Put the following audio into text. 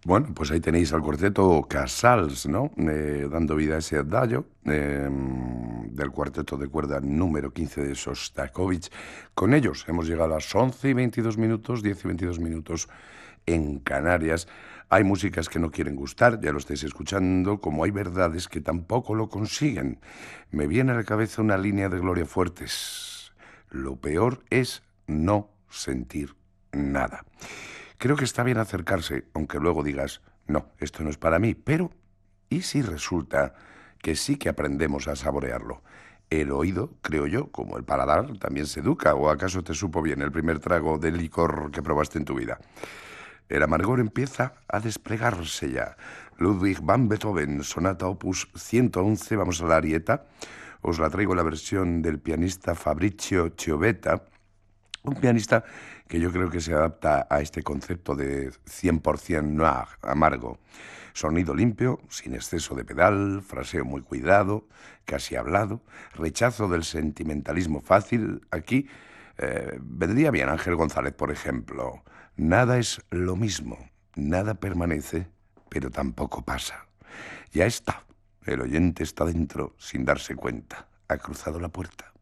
Bueno, pues ahí tenéis al cuarteto Casals, ¿no? Dando vida a ese adagio del cuarteto de cuerda número 15 de Sostakovich. Con ellos hemos llegado a las 11 y 22 minutos, 10 y 22 minutos en Canarias. Hay músicas que no quieren gustar, ya lo estáis escuchando, como hay verdades que tampoco lo consiguen. Me viene a la cabeza una línea de Gloria Fuertes. Lo peor es no sentir nada. Creo que está bien acercarse, aunque luego digas, no, esto no es para mí, pero ¿y si resulta que sí que aprendemos a saborearlo? El oído, creo yo, como el paladar, también se educa, ¿o acaso te supo bien el primer trago de licor que probaste en tu vida? El amargor empieza a desplegarse ya. Ludwig van Beethoven, sonata opus 111, vamos a la arieta. Os la traigo la versión del pianista Fabrizio Chiovetta, un pianista que yo creo que se adapta a este concepto de 100% noir, amargo. Sonido limpio, sin exceso de pedal, fraseo muy cuidado, casi hablado, rechazo del sentimentalismo fácil. Aquí vendría bien Ángel González, por ejemplo. Nada es lo mismo, nada permanece, pero tampoco pasa. Ya está, el oyente está dentro sin darse cuenta. Ha cruzado la puerta.